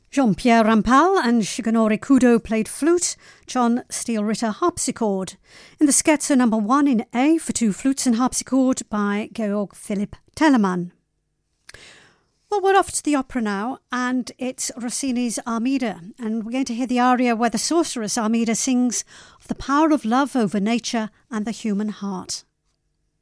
Jean-Pierre Rampal and Shigenori Kudo played flute, John Steelritter harpsichord. In the Scherzo No. 1 in A for two flutes and harpsichord by Georg Philipp Telemann. Well, we're off to the opera now, and it's Rossini's Armida, and we're going to hear the aria where the sorceress Armida sings of the power of love over nature and the human heart.